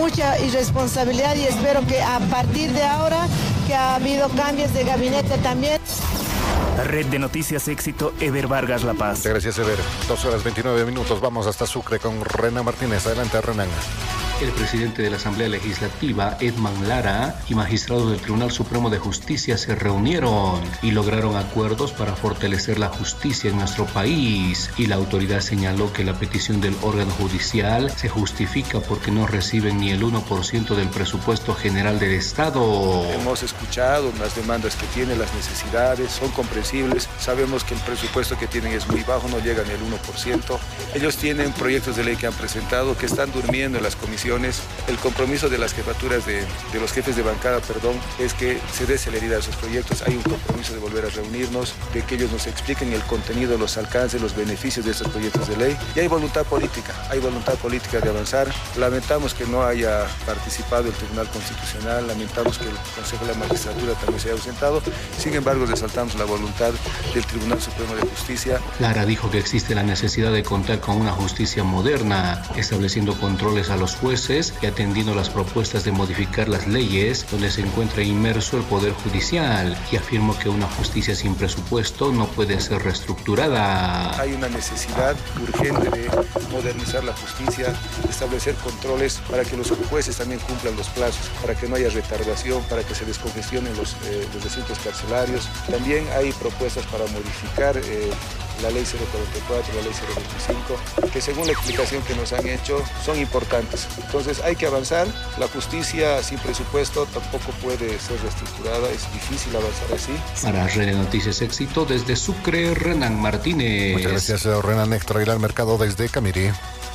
mucha irresponsabilidad y espero que a partir de ahora, que ha habido cambios de gabinete también. Red de Noticias Éxito, Ever Vargas, La Paz. Muchas gracias, Ever. 2:29. Vamos hasta Sucre con Renan Martínez. Adelante, Renan. El presidente de la Asamblea Legislativa, Edman Lara, y magistrados del Tribunal Supremo de Justicia se reunieron y lograron acuerdos para fortalecer la justicia en nuestro país. Y la autoridad señaló que la petición del órgano judicial se justifica porque no reciben ni el 1% del presupuesto general del Estado. Hemos escuchado las demandas que tienen, las necesidades, son comprensibles. Sabemos que el presupuesto que tienen es muy bajo, no llega ni al 1%. Ellos tienen proyectos de ley que han presentado, que están durmiendo en las comisiones. El compromiso de las jefaturas de los jefes de bancada, es que se dé celeridad a esos proyectos. Hay un compromiso de volver a reunirnos, de que ellos nos expliquen el contenido, los alcances, los beneficios de estos proyectos de ley. Y hay voluntad política de avanzar. Lamentamos que no haya participado el Tribunal Constitucional, lamentamos que el Consejo de la Magistratura también se haya ausentado. Sin embargo, resaltamos la voluntad del Tribunal Supremo de Justicia. Lara dijo que existe la necesidad de contar con una justicia moderna, estableciendo controles a los jueces y atendiendo las propuestas de modificar las leyes donde se encuentra inmerso el Poder Judicial, y afirmó que una justicia sin presupuesto no puede ser reestructurada. Hay una necesidad urgente de modernizar la justicia, establecer controles para que los jueces también cumplan los plazos, para que no haya retardación, para que se descongestionen los recintos carcelarios. También hay propuestas para modificar la ley 044, la ley 025, que según la explicación que nos han hecho son importantes. Entonces hay que avanzar. La justicia sin presupuesto tampoco puede ser reestructurada, es difícil avanzar así. Para Red de Noticias Éxito, desde Sucre, Renan Martínez. Muchas gracias, Renan. Héctor Aguilar Mercado desde Camiri.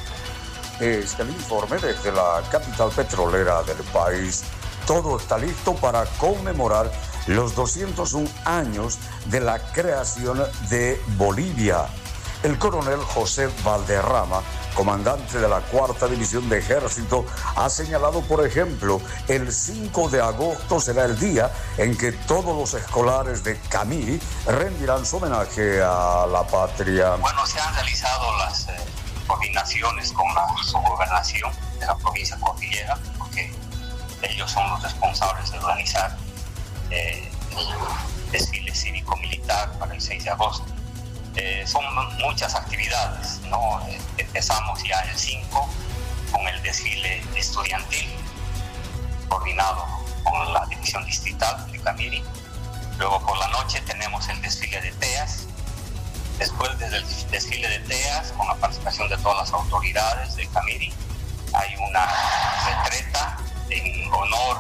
Este el informe desde la capital petrolera del país. Todo está listo para conmemorar los 201 años de la creación de Bolivia. El coronel José Valderrama, comandante de la 4ª División de Ejército, ha señalado, por ejemplo, el 5 de agosto será el día en que todos los escolares de Camiri rendirán su homenaje a la patria. Bueno, se han realizado las coordinaciones con la subgobernación de la provincia cordillera, porque ellos son los responsables de organizar el desfile cívico-militar para el 6 de agosto. Son muchas actividades, ¿no? Empezamos ya el 5 con el desfile estudiantil, coordinado con la División Distrital de Camiri. Luego por la noche tenemos el desfile de TEAS. Después del desfile de TEAS, con la participación de todas las autoridades de Camiri, hay una retreta en honor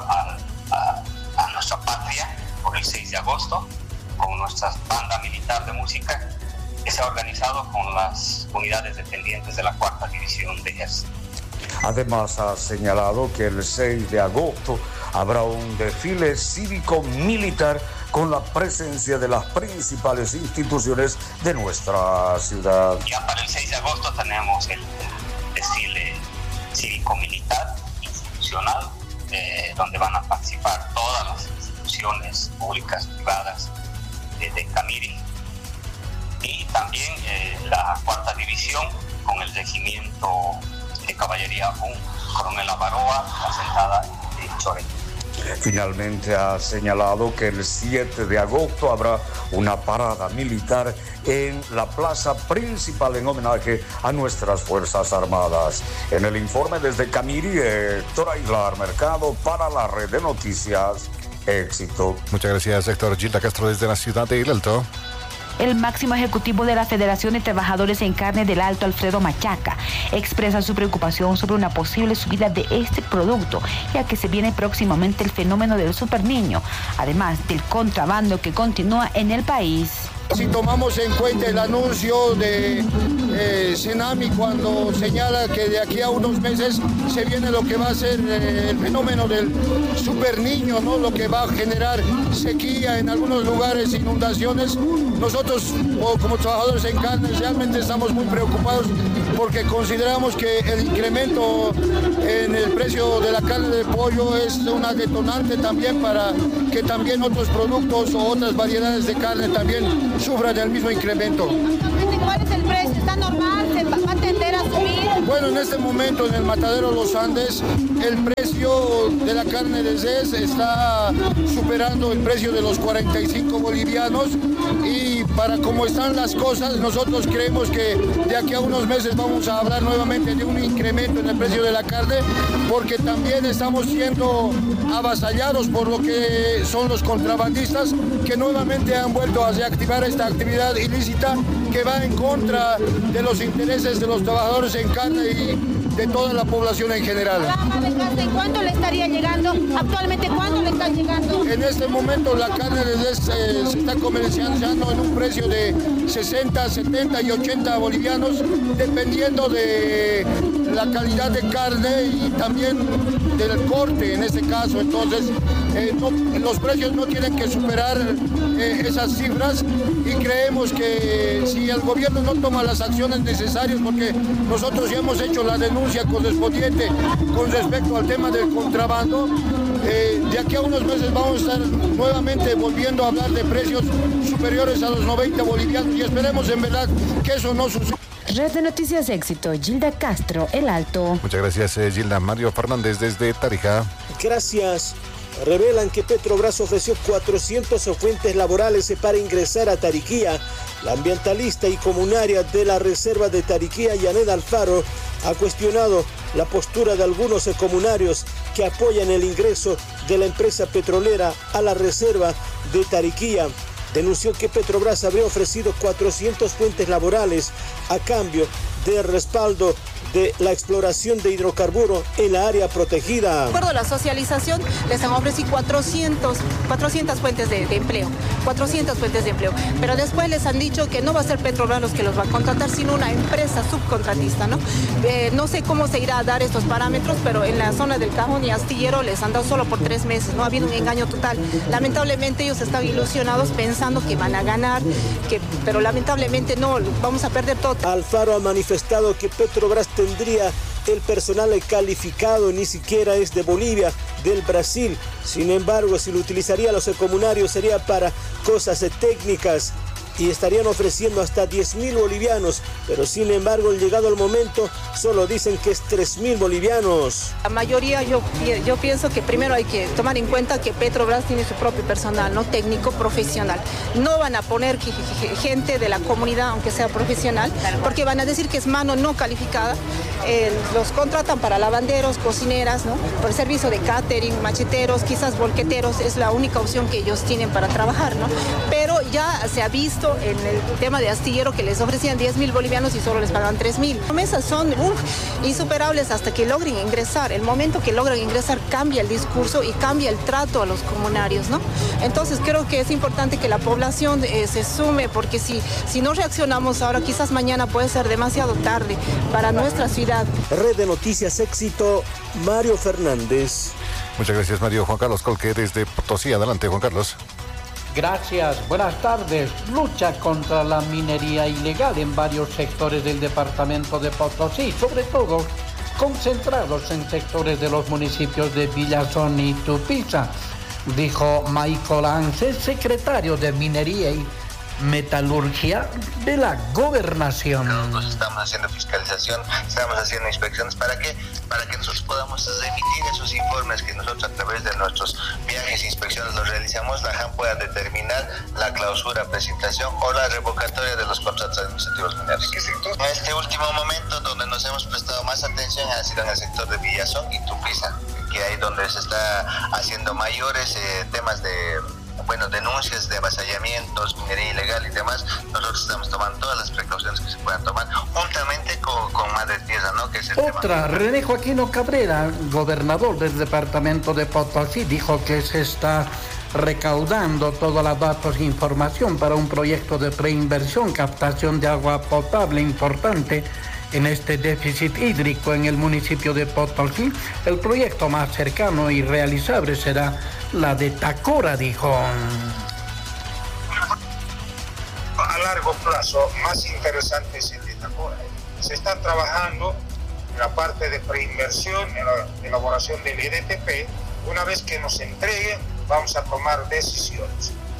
a nuestra patria por el 6 de agosto, con nuestra banda militar de música, que se ha organizado con las unidades dependientes de la 4ª División de Ejército. Además, ha señalado que el 6 de agosto habrá un desfile cívico-militar con la presencia de las principales instituciones de nuestra ciudad. Ya para el 6 de agosto tenemos el desfile cívico-militar institucional, donde van a participar todas las instituciones públicas, privadas de Camiri, y también la 4ª División con el regimiento de Caballería 1, Coronel Avaroa, asentada en Choré. Finalmente ha señalado que el 7 de agosto habrá una parada militar en la plaza principal en homenaje a nuestras Fuerzas Armadas. En el informe desde Camiri, Héctor Aguilar Mercado para la Red de Noticias Éxito. Muchas gracias, Héctor. Gilda Castro desde la ciudad de El Alto. El máximo ejecutivo de la Federación de Trabajadores en Carne del Alto, Alfredo Machaca, expresa su preocupación sobre una posible subida de este producto, ya que se viene próximamente el fenómeno del superniño, además del contrabando que continúa en el país. Si tomamos en cuenta el anuncio de Senami cuando señala que de aquí a unos meses se viene lo que va a ser el fenómeno del superniño, ¿no? Lo que va a generar sequía en algunos lugares, inundaciones. Nosotros, como trabajadores en carne, realmente estamos muy preocupados porque consideramos que el incremento en el precio de la carne de pollo es una detonante también para que también otros productos o otras variedades de carne también sufran el mismo incremento. ¿Cuál es el precio? ¿Está normal? ¿Se va a tender a subir? Bueno, en este momento en el matadero Los Andes, el precio de la carne de res está superando el precio de los 45 bolivianos y para cómo están las cosas, nosotros creemos que de aquí a unos meses vamos a hablar nuevamente de un incremento en el precio de la carne, porque también estamos siendo avasallados por lo que son los contrabandistas que nuevamente han vuelto a reactivar esta actividad ilícita que va en contra de los intereses de los trabajadores en carne y de toda la población en general. ¿Cuánto le estaría llegando? Actualmente, ¿cuánto le está llegando? En este momento la carne de res se está comercializando en un precio de 60, 70 y 80 bolivianos, dependiendo de la calidad de carne y también del corte en este caso. Entonces, los precios no tienen que superar esas cifras y creemos que si el gobierno no toma las acciones necesarias, porque nosotros ya hemos hecho la denuncia correspondiente con respecto al tema del contrabando, de aquí a unos meses vamos a estar nuevamente volviendo a hablar de precios superiores a los 90 bolivianos y esperemos en verdad que eso no suceda. Red de Noticias Éxito, Gilda Castro, El Alto. Muchas gracias, Gilda. Mario Fernández desde Tarija. Gracias. Revelan que Petrobras ofreció 400 fuentes laborales para ingresar a Tariquía. La ambientalista y comunaria de la reserva de Tariquía, Yanet Alfaro, ha cuestionado la postura de algunos comunarios que apoyan el ingreso de la empresa petrolera a la reserva de Tariquía. Denunció que Petrobras habría ofrecido 400 fuentes laborales a cambio de respaldo de la exploración de hidrocarburos en la área protegida. De acuerdo a la socialización, les han ofrecido 400 fuentes de empleo, 400 fuentes de empleo. Pero después les han dicho que no va a ser Petrobras los que los va a contratar, sino una empresa subcontratista, ¿no? No sé cómo se irá a dar estos parámetros, pero en la zona del Cajón y Astillero les han dado solo por 3 meses, ¿no? Ha habido un engaño total. Lamentablemente ellos están ilusionados pensando que van a ganar, pero lamentablemente no, vamos a perder todo. Alfaro ha manifestado que Petrobras tendría el personal calificado, ni siquiera es de Bolivia, del Brasil. Sin embargo, si lo utilizaría los comunarios sería para cosas técnicas y estarían ofreciendo hasta 10.000 bolivianos, pero sin embargo, llegado el momento, solo dicen que es 3.000 bolivianos. La mayoría, yo pienso que primero hay que tomar en cuenta que Petrobras tiene su propio personal, no técnico, profesional. No van a poner gente de la comunidad, aunque sea profesional, porque van a decir que es mano no calificada. Los contratan para lavanderos, cocineras, ¿no? Por el servicio de catering, macheteros, quizás volqueteros, es la única opción que ellos tienen para trabajar, ¿no? Pero ya se ha visto en el tema de Astillero que les ofrecían 10.000 bolivianos y solo les pagaban 3.000. Las promesas son insuperables hasta que logren ingresar. El momento que logran ingresar cambia el discurso y cambia el trato a los comunarios, ¿no? Entonces creo que es importante que la población se sume, porque si no reaccionamos ahora, quizás mañana puede ser demasiado tarde para nuestra ciudad. Red de Noticias Éxito, Mario Fernández. Muchas gracias, Mario. Juan Carlos Colque desde Potosí. Adelante, Juan Carlos. Gracias, buenas tardes. Lucha contra la minería ilegal en varios sectores del departamento de Potosí, sobre todo concentrados en sectores de los municipios de Villazón y Tupiza, dijo Michael Anses, secretario de Minería y Metalurgia de la Gobernación. Nosotros estamos haciendo fiscalización, estamos haciendo inspecciones. ¿Para qué? Para que nosotros podamos remitir esos informes que nosotros a través de nuestros viajes e inspecciones los realizamos. La JAN pueda determinar la clausura, presentación o la revocatoria de los contratos administrativos mineros. En este último momento donde nos hemos prestado más atención ha sido en el sector de Villazón y Tupiza, que ahí donde se está haciendo mayores temas de denuncias de avasallamientos, minería ilegal y demás. Nosotros estamos tomando todas las precauciones que se puedan tomar, juntamente con Madre Tierra, ¿no? Que es el tema. René Joaquino Cabrera, gobernador del departamento de Potosí, dijo que se está recaudando todos los datos e información para un proyecto de preinversión, captación de agua potable importante en este déficit hídrico en el municipio de Potosí. El proyecto más cercano y realizable será la de Tacora, dijo. A largo plazo, más interesante es el de Tacora. Se está trabajando en la parte de preinversión, en la elaboración del EDTP. Una vez que nos entreguen, vamos a tomar decisiones.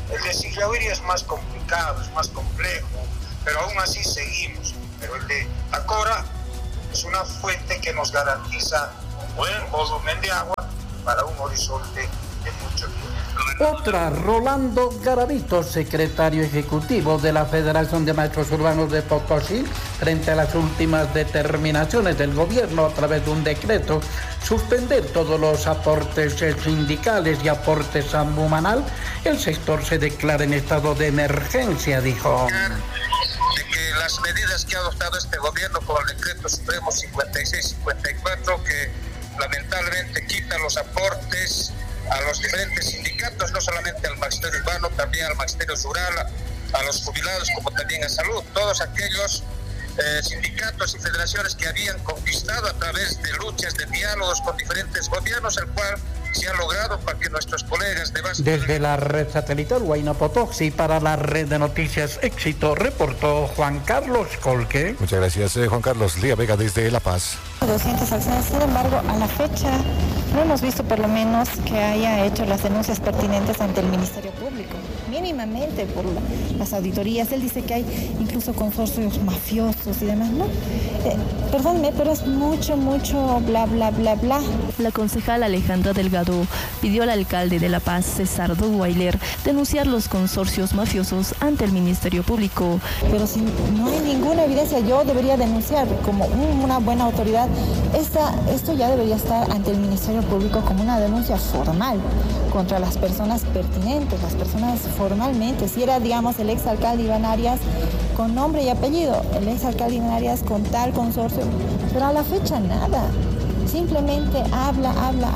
El de Sillahuiri es más complicado, es más complejo, pero aún así seguimos. Pero el de Tacora es una fuente que nos garantiza un buen volumen de agua para un horizonte de mucho tiempo. Otra, Rolando Garavito, secretario ejecutivo de la Federación de Maestros Urbanos de Potosí, frente a las últimas determinaciones del gobierno a través de un decreto, suspender todos los aportes sindicales y aportes a Mumanal, el sector se declara en estado de emergencia, dijo. De que las medidas que ha adoptado este gobierno con el decreto supremo 56-54, que lamentablemente quita los aportes a los diferentes sindicatos, no solamente al magisterio urbano, también al magisterio rural, a los jubilados, como también a salud, todos aquellos sindicatos y federaciones que habían conquistado a través de luchas, de diálogos con diferentes gobiernos, el cual se ha logrado para que nuestros colegas de base... Desde la red satelital Huayna Potosí para la red de noticias Éxito, reportó Juan Carlos Colque. Muchas gracias, Juan Carlos. Lía Vega desde La Paz. 200 acciones, sin embargo, a la fecha no hemos visto por lo menos que haya hecho las denuncias pertinentes ante el Ministerio Público, mínimamente por las auditorías. Él dice que hay incluso consorcios mafiosos y demás, ¿no? Perdónme, pero es mucho bla, bla, bla, bla. La concejal Alejandra Delgado pidió al alcalde de La Paz, César Duweiler, denunciar los consorcios mafiosos ante el Ministerio Público. Pero si no hay ninguna evidencia, yo debería denunciar como una buena autoridad. Esto ya debería estar ante el Ministerio Público como una denuncia formal contra las personas pertinentes, las personas formalmente. Si era, digamos, el exalcalde Iván Arias con nombre y apellido, el exalcalde Iván Arias con tal consorcio, pero a la fecha nada. Simplemente habla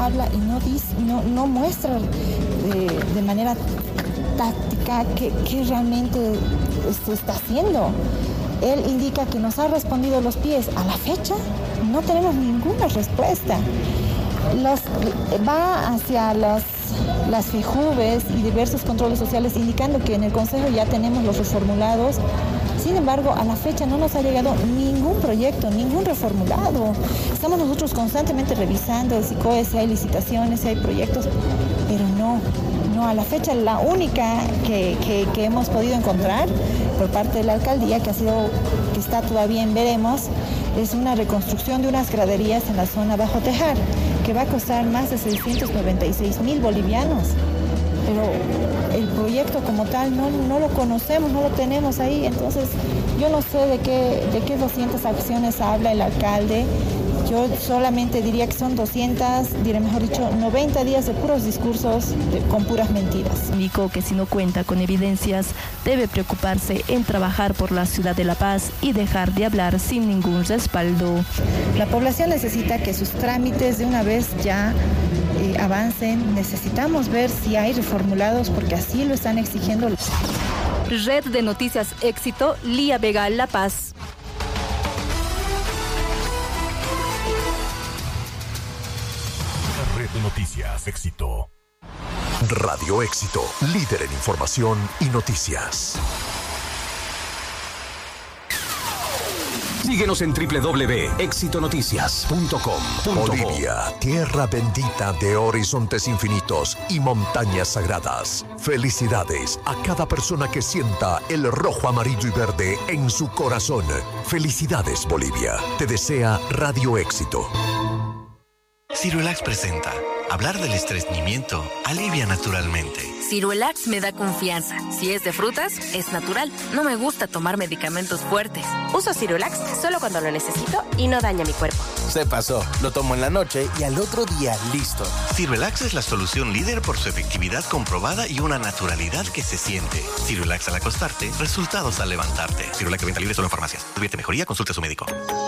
y no muestra de manera táctica qué realmente se está haciendo. Él indica que nos ha respondido los pies. A la fecha no tenemos ninguna respuesta. Va hacia las FEJUVES y diversos controles sociales indicando que en el Consejo ya tenemos los reformulados. Sin embargo, a la fecha no nos ha llegado ningún proyecto, ningún reformulado. Estamos nosotros constantemente revisando el SICOE, si hay licitaciones, si hay proyectos, pero no, a la fecha la única que hemos podido encontrar por parte de la alcaldía, que está todavía en veremos, es una reconstrucción de unas graderías en la zona Bajo Tejar, que va a costar más de 696,000 bolivianos. Pero el proyecto como tal no lo conocemos, no lo tenemos ahí, entonces yo no sé de qué 200 acciones habla el alcalde. Yo solamente diría que son 90 días de puros discursos con puras mentiras. Indicó que si no cuenta con evidencias, debe preocuparse en trabajar por la ciudad de La Paz y dejar de hablar sin ningún respaldo. La población necesita que sus trámites de una vez ya avancen. Necesitamos ver si hay reformulados porque así lo están exigiendo. Red de Noticias Éxito, Lía Vega, La Paz. Red de Noticias Éxito. Radio Éxito, líder en información y noticias. Síguenos en www.exitonoticias.com. Bolivia, tierra bendita de horizontes infinitos y montañas sagradas. Felicidades a cada persona que sienta el rojo, amarillo y verde en su corazón. Felicidades, Bolivia. Te desea Radio Éxito. Ciruelax presenta. Hablar del estreñimiento alivia naturalmente. Ciruelax me da confianza. Si es de frutas, es natural. No me gusta tomar medicamentos fuertes. Uso Ciruelax solo cuando lo necesito y no daña mi cuerpo. Se pasó. Lo tomo en la noche y al otro día listo. Ciruelax es la solución líder por su efectividad comprobada y una naturalidad que se siente. Ciruelax al acostarte, resultados al levantarte. Ciruelax de venta libre solo en farmacias. Si advierte mejoría, consulte a su médico.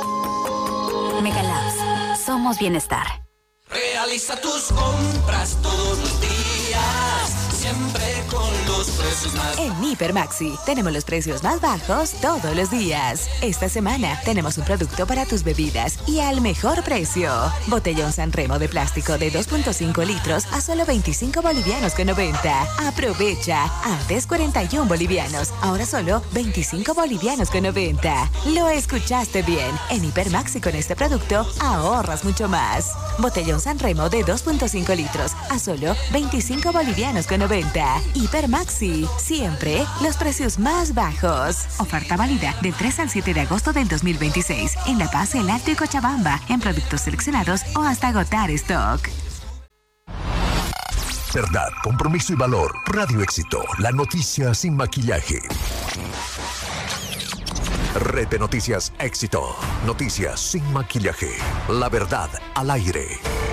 Megalabs. Somos bienestar. Realiza tus compras todos los días, siempre con los precios más bajos. En Hipermaxi tenemos los precios más bajos todos los días. Esta semana tenemos un producto para tus bebidas y al mejor precio. Botellón Sanremo de plástico de 2.5 litros a solo 25 bolivianos con 90. Aprovecha. Antes 41 bolivianos, ahora solo 25 bolivianos con 90. Lo escuchaste bien. En Hipermaxi con este producto ahorras mucho más. Botellón Sanremo de 2.5 litros a solo 25 bolivianos con 90. 14.90. Hipermaxi, siempre los precios más bajos. Oferta válida del 3 al 7 de agosto del 2026 en La Paz, El Alto y Cochabamba, en productos seleccionados o hasta agotar stock. Verdad, compromiso y valor. Radio Éxito, la noticia sin maquillaje. Red de Noticias Éxito. Noticias sin maquillaje. La verdad al aire.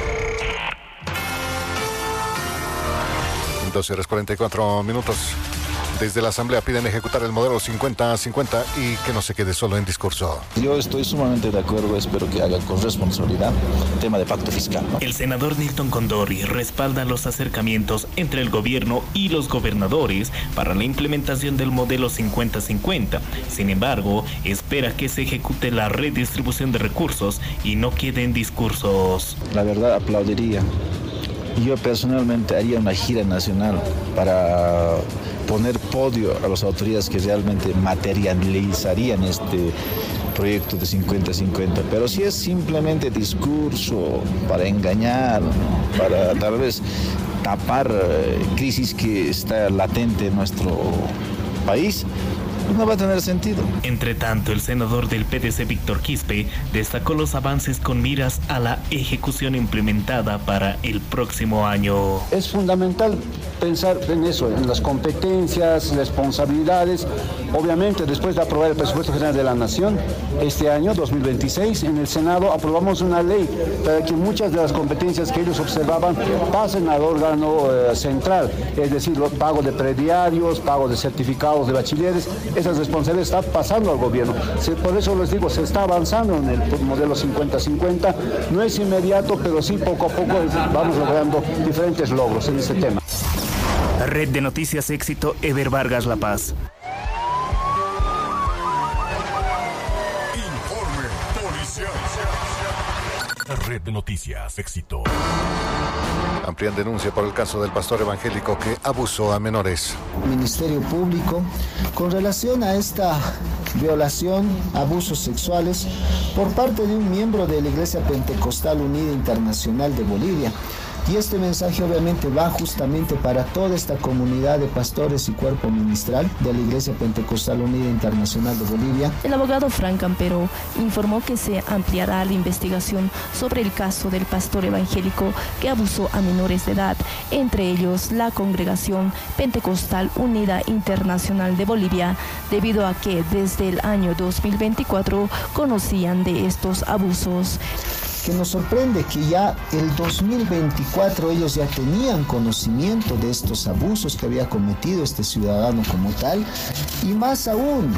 12:44. Desde la Asamblea piden ejecutar el modelo 50-50 y que no se quede solo en discurso. Yo estoy sumamente de acuerdo, espero que hagan con responsabilidad el tema de pacto fiscal, ¿no? El senador Nilton Condorri respalda los acercamientos entre el gobierno y los gobernadores para la implementación del modelo 50-50. Sin embargo, espera que se ejecute la redistribución de recursos y no quede en discursos. La verdad, aplaudiría. Yo personalmente haría una gira nacional para poner podio a las autoridades que realmente materializarían este proyecto de 50-50. Pero si es simplemente discurso para engañar, para tal vez tapar crisis que está latente en nuestro país, no va a tener sentido. Entre tanto, el senador del PDC, Víctor Quispe, destacó los avances con miras a la ejecución implementada para el próximo año. Es fundamental pensar en eso, en las competencias, responsabilidades. Obviamente, después de aprobar el presupuesto general de la Nación, este año, 2026, en el Senado aprobamos una ley para que muchas de las competencias que ellos observaban pasen al órgano central, es decir, los pagos de prediarios, pagos de certificados de bachilleres. Esas responsabilidades están pasando al gobierno. Por eso les digo, se está avanzando en el modelo 50-50. No es inmediato, pero sí poco a poco vamos logrando diferentes logros en este tema. Red de Noticias Éxito, Ever Vargas, La Paz. Informe policial. Red de Noticias Éxito. Amplían denuncia por el caso del pastor evangélico que abusó a menores. Ministerio Público, con relación a esta violación, abusos sexuales por parte de un miembro de la Iglesia Pentecostal Unida Internacional de Bolivia. Y este mensaje obviamente va justamente para toda esta comunidad de pastores y cuerpo ministral de la Iglesia Pentecostal Unida Internacional de Bolivia. El abogado Frank Campero informó que se ampliará la investigación sobre el caso del pastor evangélico que abusó a menores de edad, entre ellos la Congregación Pentecostal Unida Internacional de Bolivia, debido a que desde el año 2024 conocían de estos abusos. Que nos sorprende que ya el 2024 ellos ya tenían conocimiento de estos abusos que había cometido este ciudadano como tal, y más aún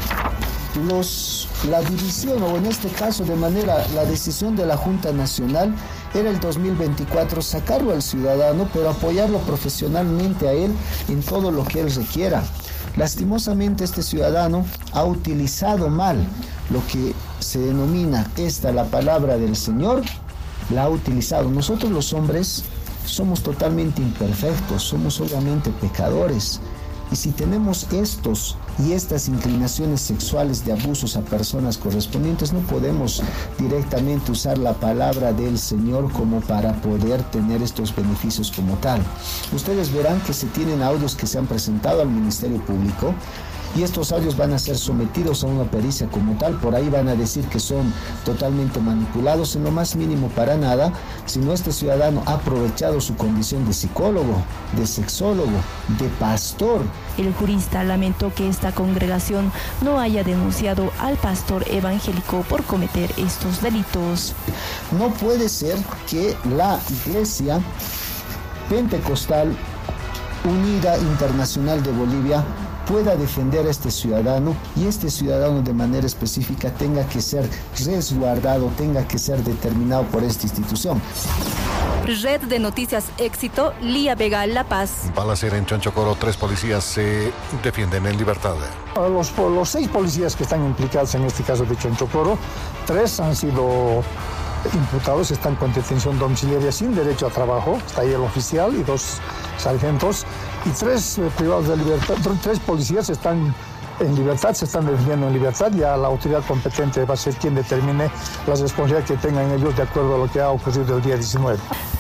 la división, o en este caso de manera la decisión de la Junta Nacional era el 2024 sacarlo al ciudadano, pero apoyarlo profesionalmente a él en todo lo que él requiera. Lastimosamente este ciudadano ha utilizado mal lo que se denomina la palabra del Señor, la ha utilizado. Nosotros los hombres somos totalmente imperfectos, somos obviamente pecadores. Y si tenemos estos y estas inclinaciones sexuales de abusos a personas correspondientes, no podemos directamente usar la palabra del Señor como para poder tener estos beneficios como tal. Ustedes verán que se tienen audios que se han presentado al Ministerio Público, y estos audios van a ser sometidos a una pericia como tal. Por ahí van a decir que son totalmente manipulados en lo más mínimo para nada, sino este ciudadano ha aprovechado su condición de psicólogo, de sexólogo, de pastor. El jurista lamentó que esta congregación no haya denunciado al pastor evangélico por cometer estos delitos. No puede ser que la Iglesia Pentecostal Unida Internacional de Bolivia pueda defender a este ciudadano, y este ciudadano de manera específica tenga que ser resguardado, tenga que ser determinado por esta institución. Red de Noticias Éxito, Lía Vega, La Paz. Balacera en Chonchocoro, 3 policías se defienden en libertad. Los 6 policías que están implicados en este caso de Chonchocoro, 3 han sido imputados, están con detención domiciliaria sin derecho a trabajo. Está ahí el oficial y 2 sargentos, y 3 privados de libertad. 3 policías están en libertad, se están defendiendo en libertad. Ya la autoridad competente va a ser quien determine las responsabilidades que tengan ellos de acuerdo a lo que ha ocurrido el día 19.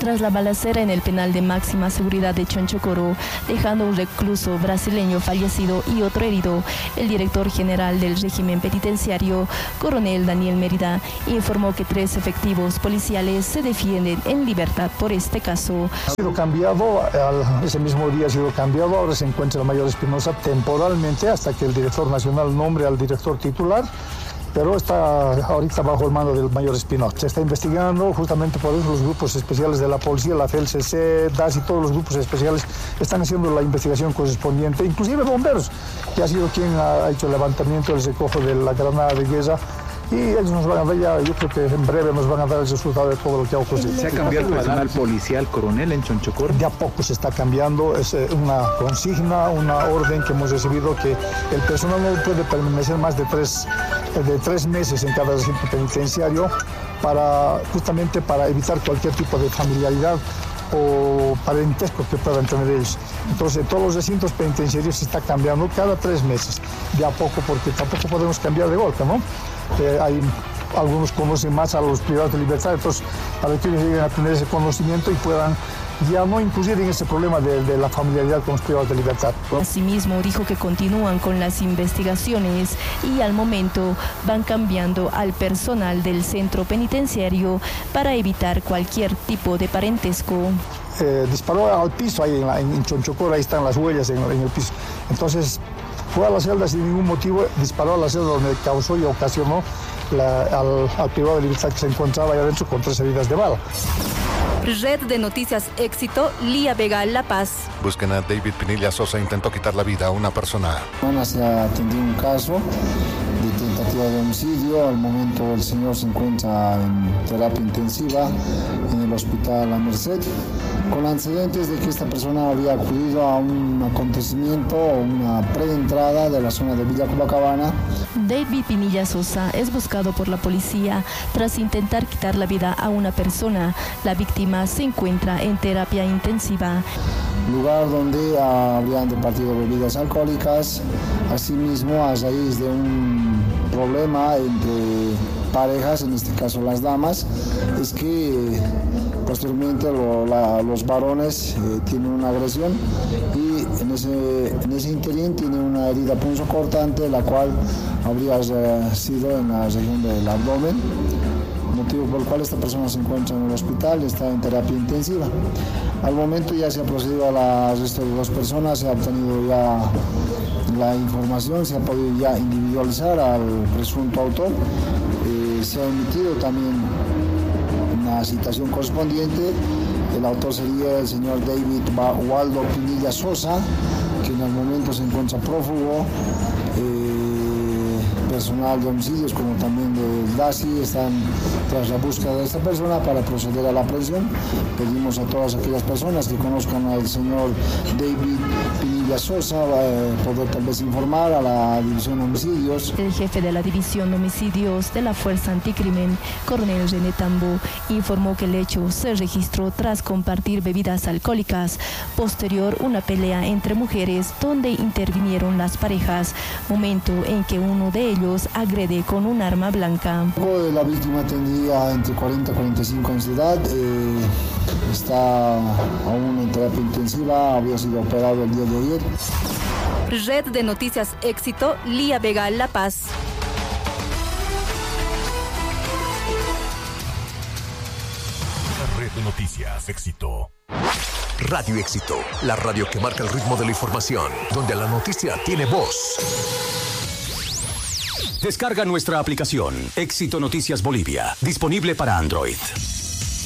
tras la balacera en el penal de máxima seguridad de Chonchocoro, dejando un recluso brasileño fallecido y otro herido. El director general del régimen penitenciario, coronel Daniel Mérida, informó que 3 efectivos policiales se defienden en libertad por este caso. Ha sido cambiado, ese mismo día ha sido cambiado, ahora se encuentra el mayor Espinosa temporalmente hasta que el director nacional nombre al director titular, pero está ahorita bajo el mando del mayor Espinosa. Se está investigando, justamente por eso los grupos especiales de la policía, la FELCC, DAS y todos los grupos especiales están haciendo la investigación correspondiente, inclusive bomberos, que ha sido quien ha hecho el levantamiento, el recojo de la granada de guerra. Y ellos nos van a dar ya, yo creo que en breve nos van a dar el resultado de todo lo que ha ocurrido. ¿Se ha cambiado el personal policial, coronel, en Chonchocoro? De a poco se está cambiando, es una consigna, una orden que hemos recibido que el personal no puede permanecer más de 3 meses en cada recinto penitenciario justamente para evitar cualquier tipo de familiaridad o parentesco que puedan tener ellos. Entonces, todos los recintos penitenciarios se está cambiando cada 3 meses, de a poco, porque tampoco podemos cambiar de golpe, ¿no? Hay algunos conocen más a los privados de libertad, entonces para que ellos lleguen a tener ese conocimiento y puedan ya no incluir en ese problema de la familiaridad con los privados de libertad. Asimismo, dijo que continúan con las investigaciones y al momento van cambiando al personal del centro penitenciario para evitar cualquier tipo de parentesco. Disparó al piso, ahí en Chonchocoro, ahí están las huellas en el piso. Entonces, fue a la celda sin ningún motivo, disparó a la celda donde causó y ocasionó al privado de libertad que se encontraba ahí adentro con 3 heridas de bala. Red de Noticias Éxito, Lía Vega, La Paz. Busquen a David Pinilla Sosa, intentó quitar la vida a una persona. Se ha atendido un caso de tentativa de homicidio. Al momento el señor se encuentra en terapia intensiva en el hospital La Merced, con antecedentes de que esta persona había acudido a un acontecimiento o una preentrada de la zona de Villa Copacabana. David Pinilla Sosa es buscado por la policía tras intentar quitar la vida a una persona. La víctima se encuentra en terapia intensiva. Lugar donde habrían departido bebidas alcohólicas. Asimismo, a raíz de un problema entre parejas, en este caso las damas, es que posteriormente los varones tienen una agresión y en ese interín tiene una herida punzocortante, la cual habría sido en la región del abdomen, motivo por el cual esta persona se encuentra en el hospital, está en terapia intensiva. Al momento ya se ha procedido al arresto de 2 personas, se ha obtenido ya la información, se ha podido ya individualizar al presunto autor, se ha emitido también una citación correspondiente. El autor sería el señor David Waldo Pinilla Sosa, que en el momento se encuentra prófugo. Personal de homicidios como también del DASI están tras la búsqueda de esta persona para proceder a la aprehensión. Pedimos a todas aquellas personas que conozcan al señor David Pinilla Sosa poder tal vez informar a la División de Homicidios. El jefe de la División de Homicidios de la Fuerza Anticrimen, coronel René Tambo, informó que el hecho se registró tras compartir bebidas alcohólicas. Posterior, una pelea entre mujeres donde intervinieron las parejas, momento en que uno de ellos agrede con un arma blanca. La víctima tendría entre 40 y 45 años de edad, está aún en terapia intensiva, había sido operado el día de ayer. Red de Noticias Éxito, Lía Vega, La Paz. Red de Noticias Éxito. Radio Éxito, la radio que marca el ritmo de la información, donde la noticia tiene voz. Descarga nuestra aplicación Éxito Noticias Bolivia, disponible para Android.